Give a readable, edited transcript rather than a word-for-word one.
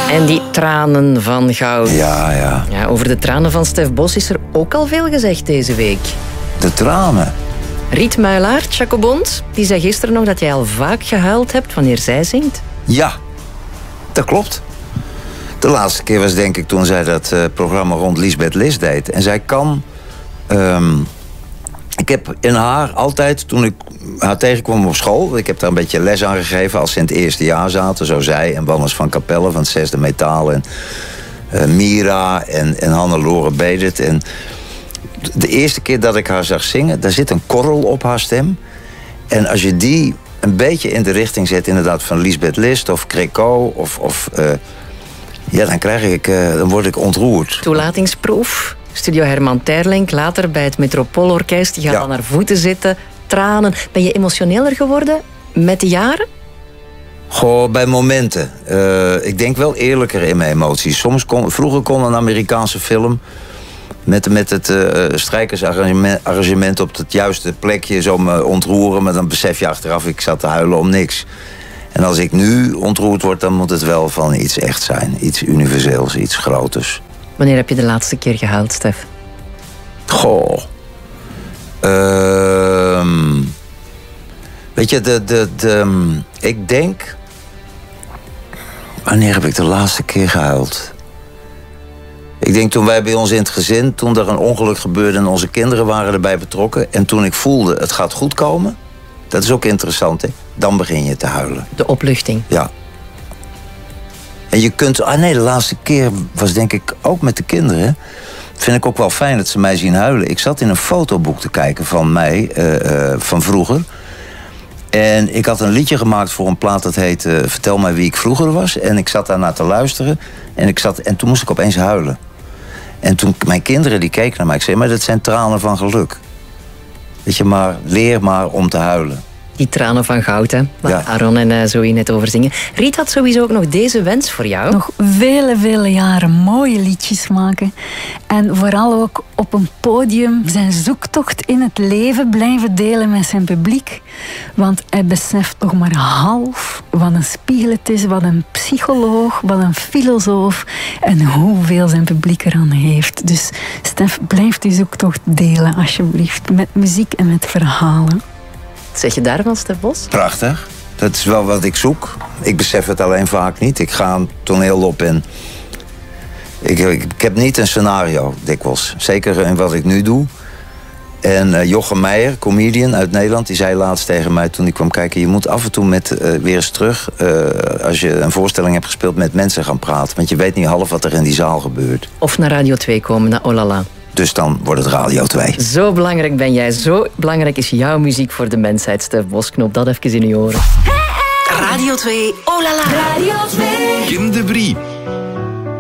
En die tranen van goud. Ja. Over de tranen van Stef Bos is er ook al veel gezegd deze week. De tranen? Riet Muilaert, Jacobond, die zei gisteren nog dat jij al vaak gehuild hebt wanneer zij zingt. Ja, dat klopt. De laatste keer was denk ik toen zij dat programma rond Liesbeth List deed. En zij kan... ik heb in haar altijd, toen ik haar tegenkwam op school... ik heb daar een beetje les aan gegeven als ze in het eerste jaar zaten. Zo zij en Wannes van Capelle van het 6e Metaal. En Mira en Hannelore Bedert. En de eerste keer dat ik haar zag zingen... daar zit een korrel op haar stem. En als je die een beetje in de richting zet... inderdaad van Liesbeth List of Créco ja, dan word ik ontroerd. Toelatingsproef, Studio Herman Terlink, later bij het Metropoolorkest. Je gaat aan haar voeten zitten, tranen. Ben je emotioneler geworden met de jaren? Goh, bij momenten. Ik denk wel eerlijker in mijn emoties. Vroeger kon een Amerikaanse film... met het strijkersarrangement op het juiste plekje... zo me ontroeren, maar dan besef je achteraf... ik zat te huilen om niks. En als ik nu ontroerd word, dan moet het wel van iets echt zijn. Iets universeels, iets groters. Wanneer heb je de laatste keer gehuild, Stef? Goh. Weet je, ik denk... Wanneer heb ik de laatste keer gehuild? Ik denk toen wij bij ons in het gezin... toen er een ongeluk gebeurde en onze kinderen waren erbij betrokken... en toen ik voelde, het gaat goed komen... dat is ook interessant, hè? Dan begin je te huilen. De opluchting. Ja. En je kunt... de laatste keer was denk ik ook met de kinderen. Vind ik ook wel fijn dat ze mij zien huilen. Ik zat in een fotoboek te kijken van mij, van vroeger. En ik had een liedje gemaakt voor een plaat dat heet... Vertel mij wie ik vroeger was. En ik zat daarnaar te luisteren. En toen moest ik opeens huilen. En toen mijn kinderen die keken naar mij. Ik zei, maar dat zijn tranen van geluk. Weet je, maar leer maar om te huilen. Die tranen van goud, hè, waar Aaron en Zoe net over zingen. Riet had sowieso ook nog deze wens voor jou. Nog vele jaren mooie liedjes maken. En vooral ook op een podium zijn zoektocht in het leven blijven delen met zijn publiek. Want hij beseft nog maar half wat een spiegel het is, wat een psycholoog, wat een filosoof en hoeveel zijn publiek eraan heeft. Dus Stef, blijf die zoektocht delen alsjeblieft. Met muziek en met verhalen. Wat zeg je daarvan, Stef Bos? Prachtig. Dat is wel wat ik zoek. Ik besef het alleen vaak niet. Ik ga een toneel op en... Ik heb niet een scenario, dikwijls. Zeker in wat ik nu doe. En Jochem Meijer, comedian uit Nederland... die zei laatst tegen mij toen ik kwam kijken... je moet af en toe weer eens terug... als je een voorstelling hebt gespeeld met mensen gaan praten. Want je weet niet half wat er in die zaal gebeurt. Of naar Radio 2 komen, naar Olala. Dus dan wordt het Radio 2. Zo belangrijk ben jij. Zo belangrijk is jouw muziek voor de mensheid, Stef Bos. Knoop dat even in je oren. Radio 2, Olala. Radio 2. Kim de Brie.